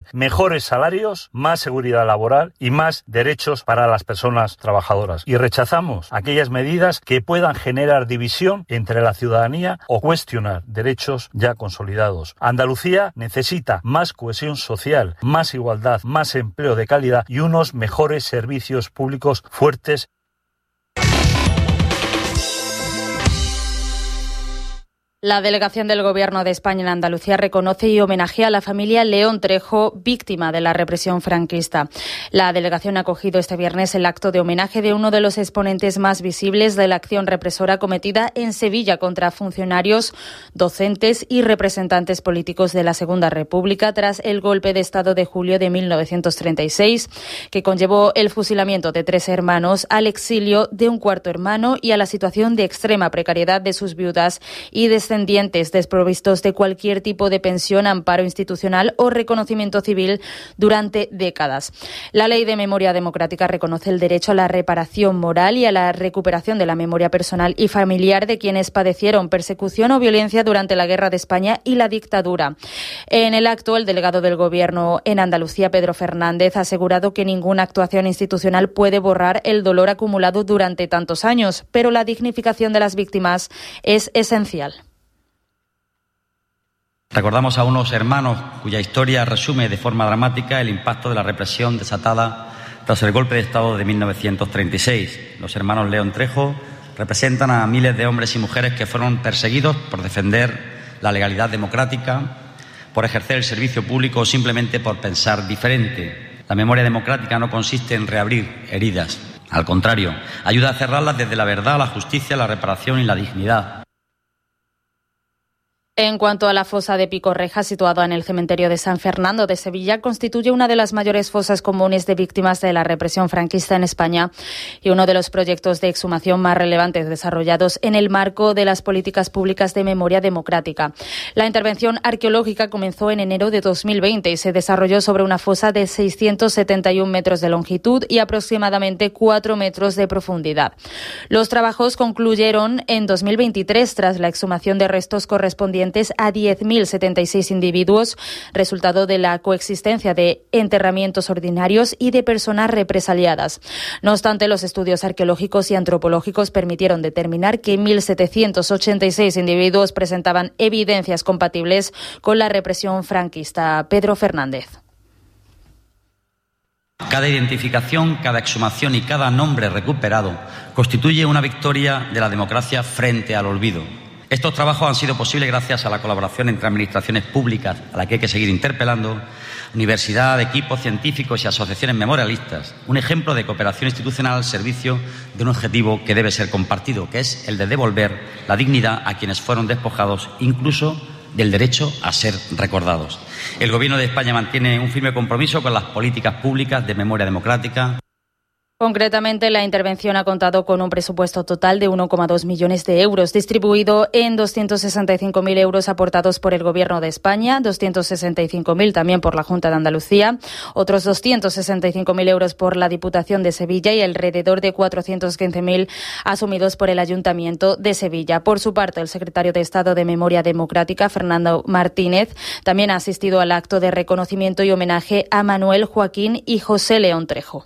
mejores salarios, más seguridad laboral y más derechos para las personas trabajadoras. Y rechazamos aquellas medidas que puedan generar división entre la ciudadanía o cuestionar derechos ya consolidados. Andalucía necesita más cohesión social, más igualdad, más empleo de calidad y unos mejores servicios públicos fuertes. La delegación del Gobierno de España en Andalucía reconoce y homenajea a la familia León Trejo, víctima de la represión franquista. La delegación ha acogido este viernes el acto de homenaje de uno de los exponentes más visibles de la acción represora cometida en Sevilla contra funcionarios, docentes y representantes políticos de la Segunda República tras el golpe de Estado de julio de 1936, que conllevó el fusilamiento de 3 hermanos, al exilio de un cuarto hermano y a la situación de extrema precariedad de sus viudas y descendientes desprovistos de cualquier tipo de pensión, amparo institucional o reconocimiento civil durante décadas. La Ley de Memoria Democrática reconoce el derecho a la reparación moral y a la recuperación de la memoria personal y familiar de quienes padecieron persecución o violencia durante la Guerra de España y la dictadura. En el acto, el delegado del Gobierno en Andalucía, Pedro Fernández, ha asegurado que ninguna actuación institucional puede borrar el dolor acumulado durante tantos años, pero la dignificación de las víctimas es esencial. Recordamos a unos hermanos cuya historia resume de forma dramática el impacto de la represión desatada tras el golpe de Estado de 1936. Los hermanos León Trejo representan a miles de hombres y mujeres que fueron perseguidos por defender la legalidad democrática, por ejercer el servicio público o simplemente por pensar diferente. La memoria democrática no consiste en reabrir heridas. Al contrario, ayuda a cerrarlas desde la verdad, la justicia, la reparación y la dignidad. En cuanto a la fosa de Picorreja, situada en el cementerio de San Fernando de Sevilla, constituye una de las mayores fosas comunes de víctimas de la represión franquista en España y uno de los proyectos de exhumación más relevantes desarrollados en el marco de las políticas públicas de memoria democrática. La intervención arqueológica comenzó en enero de 2020 y se desarrolló sobre una fosa de 671 metros de longitud y aproximadamente 4 metros de profundidad. Los trabajos concluyeron en 2023 tras la exhumación de restos correspondientes a 10.076 individuos, resultado de la coexistencia de enterramientos ordinarios y de personas represaliadas. No obstante, los estudios arqueológicos y antropológicos permitieron determinar que 1.786 individuos presentaban evidencias compatibles con la represión franquista. Pedro Fernández. Cada identificación, cada exhumación y cada nombre recuperado constituye una victoria de la democracia frente al olvido. Estos trabajos han sido posibles gracias a la colaboración entre administraciones públicas, a la que hay que seguir interpelando, universidad, equipos científicos y asociaciones memorialistas. Un ejemplo de cooperación institucional al servicio de un objetivo que debe ser compartido, que es el de devolver la dignidad a quienes fueron despojados, incluso del derecho a ser recordados. El Gobierno de España mantiene un firme compromiso con las políticas públicas de memoria democrática. Concretamente, la intervención ha contado con un presupuesto total de 1,2 millones de euros, distribuido en 265.000 euros aportados por el Gobierno de España, 265.000 también por la Junta de Andalucía, otros 265.000 euros por la Diputación de Sevilla y alrededor de 415.000 asumidos por el Ayuntamiento de Sevilla. Por su parte, el secretario de Estado de Memoria Democrática, Fernando Martínez, también ha asistido al acto de reconocimiento y homenaje a Manuel, Joaquín y José León Trejo.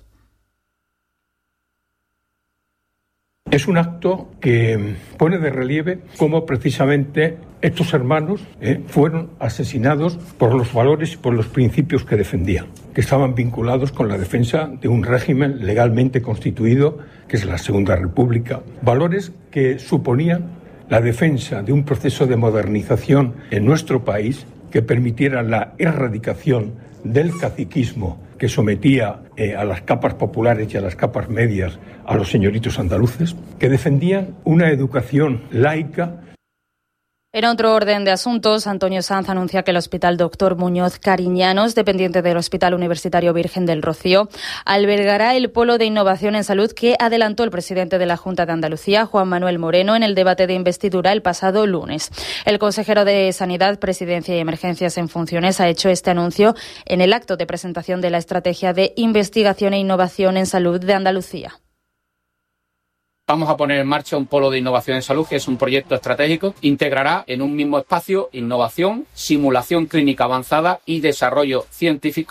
Es un acto que pone de relieve cómo precisamente estos hermanos fueron asesinados por los valores y por los principios que defendían, que estaban vinculados con la defensa de un régimen legalmente constituido, que es la Segunda República. Valores que suponían la defensa de un proceso de modernización en nuestro país que permitiera la erradicación del caciquismo que sometía a las capas populares y a las capas medias a los señoritos andaluces, que defendían una educación laica. En otro orden de asuntos, Antonio Sanz anuncia que el Hospital Dr. Muñoz Cariñanos, dependiente del Hospital Universitario Virgen del Rocío, albergará el polo de innovación en salud que adelantó el presidente de la Junta de Andalucía, Juan Manuel Moreno, en el debate de investidura el pasado lunes. El consejero de Sanidad, Presidencia y Emergencias en funciones ha hecho este anuncio en el acto de presentación de la Estrategia de Investigación e Innovación en Salud de Andalucía. Vamos a poner en marcha un polo de innovación en salud, que es un proyecto estratégico. Integrará en un mismo espacio innovación, simulación clínica avanzada y desarrollo científico.